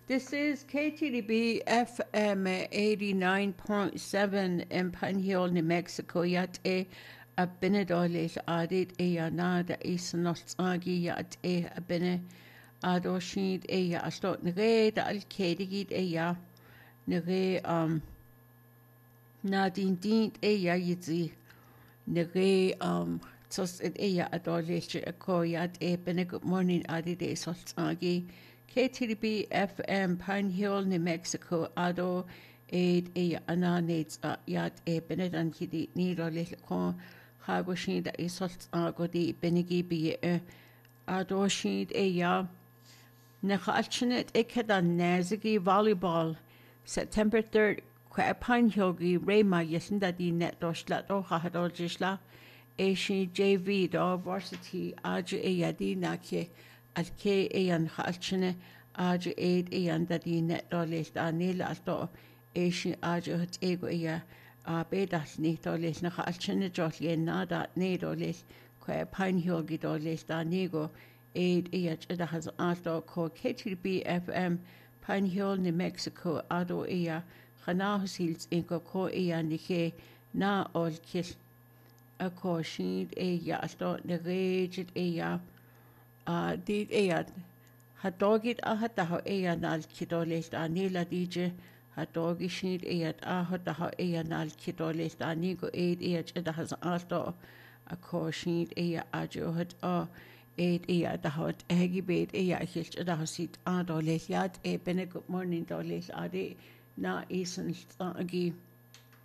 This is KTDB FM 89.7 in Panhiol, New Mexico. Yat a Abinadolil added a yanada is not agi yat a abine adoshid a ya astot nere da al kedigid a ya nere nadin dint a ya yitzi nere tos it a ya adolish a ko yat a bene good morning added a salt agi. KTDB FM Pine Hill, New Mexico, Ado, Aid, Ananades, Yat, Benet, and Kiddy, Needle, Little Con, Hagoshin, that is Salt, Godi, Benigi, be Ado Sheed, Ya, Nakhalchinet, Ekadan, Nazigi, Volleyball, September 3rd, Pine Hill, Rayma, Yesinda, the Net Doshla, Ohado Jishla, Ashi, JV, the Varsity, Aja, Yadi, Nake. Alke an halchene aja aid that the net dollars da nil alto Asian aja hut ego bedas ni dollars na halchene jotli nada ne dollars qua pine hyogi dollars da nego aid da has alto ko KTB FM Pine Hill, New Mexico ado Hanahus Hills inko ko nike na ol kis a ko shid alto ne regit did hadogit hataho nal kidoles nila dije hadogi shid hataho nal kidoles nigo aid has alto a ko shid ajo hat aid dahot egibet hilch dahosit adoles yat bene good morning doles ade na isen agi